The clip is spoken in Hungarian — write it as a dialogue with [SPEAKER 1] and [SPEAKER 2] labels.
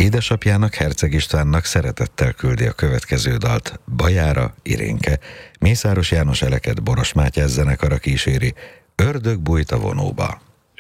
[SPEAKER 1] Édesapjának, Herceg Istvánnak szeretettel küldi a következő dalt Bajára Irénke. Mészáros János Eleket Boros Mátyás zenekara kíséri, Ördög bújt a vonóba.